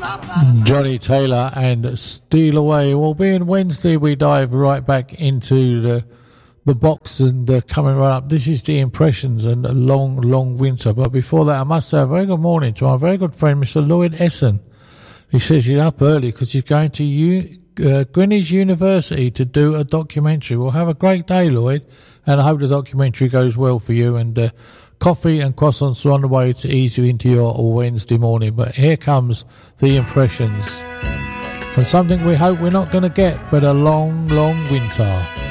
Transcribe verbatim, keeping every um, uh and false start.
Johnny Taylor and Steal Away. Well, being Wednesday, we dive right back into the the box and uh, coming right up. This is The Impressions and a long, long winter. But before that, I must say a very good morning to our very good friend, Mister Lloyd Essen. He says he's up early because he's going to U- uh, Greenwich University to do a documentary. Well, have a great day, Lloyd, and I hope the documentary goes well for you. And uh, coffee and croissants are on the way to ease you into your Wednesday morning. But here comes The Impressions. And something we hope we're not going to get, but a long, long winter.